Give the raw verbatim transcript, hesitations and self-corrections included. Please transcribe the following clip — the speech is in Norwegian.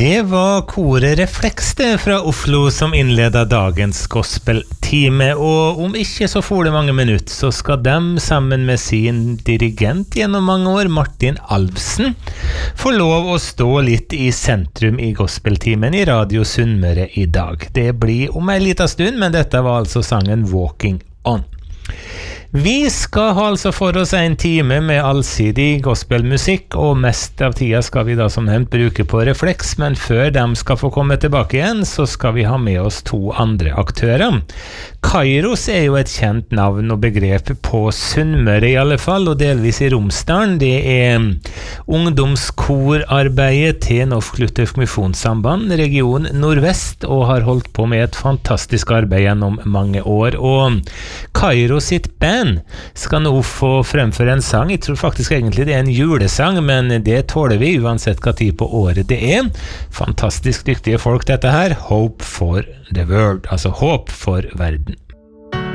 Det var koret Refleks det fra Oslo som innleda dagens gospeltime, og om ikke så får det mange minutter, så skal de sammen med sin dirigent gjennom mange år, Martin Alvsen, få lov å stå litt i sentrum i gospeltimen i Radio Sunnmøre i dag. Det blir om en liten stund, men dette var altså sangen Walking On. Vi skal ha altså for oss en time med allsidig gospelmusikk, og mest av tida skal vi da som nevnt bruke på Refleks, men før de skal få komme tilbake igjen, så skal vi ha med oss to andre aktører. Kairos er jo et kjent navn og begrep på Sunnmøre i alle fall, og delvis i Romsdalen. Det er ungdomskorarbeidet til Norsk Luthersk Misjonssamband, region Nordvest, og har holdt på med et fantastisk arbeid gjennom mange år, og Kairos sitt band skal nå få fremføre en sang. Jeg tror faktisk egentlig det er en julesang, men det tåler vi uansett hva tid på året det er. Fantastisk dyktige folk dette her. Hope for the world, altså håp for verden.